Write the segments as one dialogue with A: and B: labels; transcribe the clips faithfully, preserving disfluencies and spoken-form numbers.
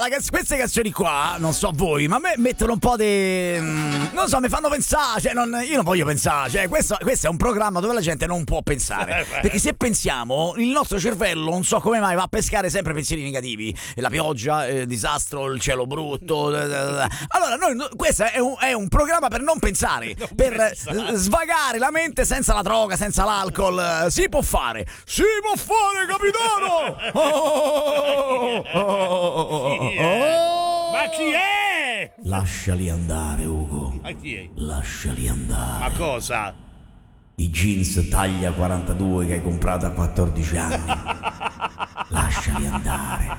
A: la, queste canzoni qua, non so voi, ma a me mettono un po' di... non so, mi fanno pensare, cioè non, io non voglio pensare, cioè questo, questo è un programma dove la gente non può pensare, perché se pensiamo, il nostro cervello non so come mai va a pescare sempre pensieri negativi, la pioggia, il disastro, il cielo brutto. Allora noi, questo è un, è un programma per non pensare, non per pensare. Svagare la mente senza la droga, senza l'alcol. Si può fare, si può fare, capitano. Oh, oh, oh, oh, oh.
B: Ma chi è?
A: Lasciali andare, Ugo.
B: Ma chi è?
A: Lasciali andare.
B: Ma cosa?
A: I jeans taglia quarantadue che hai comprato a quattordici anni. Lasciali andare.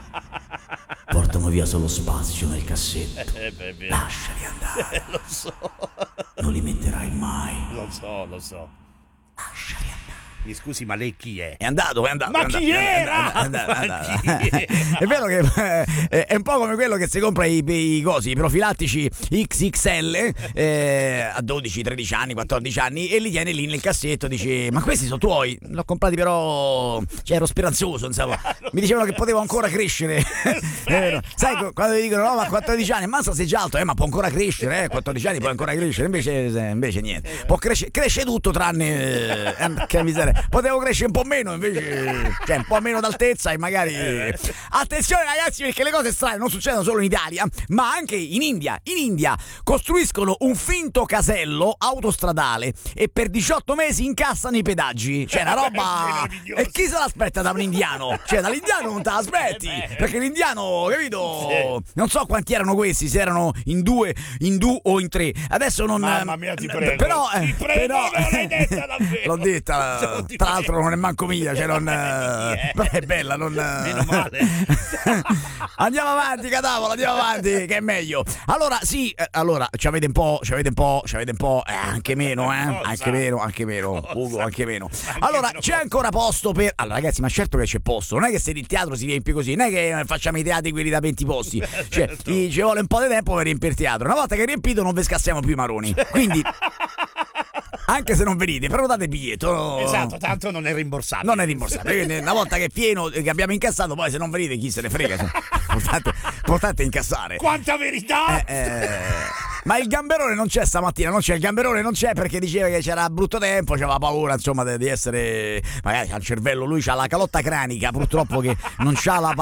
A: Portano via solo spazio nel cassetto.
B: Eh, beh, beh.
A: Lasciali andare.
B: Eh, lo so.
A: Non li metterai mai.
B: Lo so, lo so.
A: Lasciali andare.
B: Mi scusi, ma lei chi è?
A: È andato, è andato.
B: Ma
A: è andato,
B: chi
A: è
B: era?
A: andato, è andato, è
B: Ma
A: andato.
B: chi era?
A: È vero che eh, è un po' come quello che si compra i, i cosi, i profilattici X X L eh, a dodici, tredici anni, quattordici anni e li tiene lì nel cassetto, dice ma questi sono tuoi? L'ho comprati però, cioè ero speranzoso, insomma. Mi dicevano che potevo ancora crescere. Eh, sai, quando ti dicono no, ma a quattordici anni, mazza sei già alto, eh, ma può ancora crescere, eh, a quattordici anni può ancora crescere, invece, invece niente. Può crescere, cresce tutto tranne eh, che miseria. Potevo crescere un po' meno, invece, cioè un po' meno d'altezza e magari. Attenzione ragazzi, perché le cose strane non succedono solo in Italia, ma anche in India. In India costruiscono un finto casello autostradale e per diciotto mesi incassano i pedaggi. Cioè una roba. E chi se l'aspetta da un indiano? Cioè dall'indiano non te l'aspetti, perché l'indiano, capito? Non so quanti erano questi, se erano in due, in due o in tre. Adesso non.
B: Mamma mia, ti prego.
A: Però,
B: ti prego,
A: però,
B: non l'hai detta davvero.
A: L'ho detta. Tra l'altro non è manco mia, cioè non. Però è bella, non.
B: Meno male.
A: Andiamo avanti, Catavola, andiamo avanti, che è meglio. Allora, sì, eh, allora, ci avete un po', ci avete un po', ci avete un po', eh, anche meno, eh,
B: Cosa?
A: anche meno, anche meno,
B: Cosa?
A: Ugo, anche meno.
B: Anche
A: Allora,
B: meno
A: c'è
B: posto.
A: ancora posto per. Allora, ragazzi, ma certo che c'è posto, non è che se il teatro si riempie così, non è che facciamo i teatri quelli da venti posti. Cioè,
B: Certo.
A: ci ci vuole un po' di tempo per riempire il teatro. Una volta che è riempito non vi scassiamo più i maroni. Quindi anche se non venite, prenotate il biglietto.
B: Esatto, tanto non è rimborsabile.
A: Non è rimborsabile. Quindi una volta che è pieno, che abbiamo incassato, poi se non venite chi se ne frega. Importante, importante incassare.
B: Quanta verità!
A: Eh, eh, ma il gamberone non c'è stamattina, non c'è, il gamberone non c'è perché diceva che c'era brutto tempo, c'aveva paura insomma di, di essere, magari al cervello, lui c'ha la calotta cranica, purtroppo che non c'ha la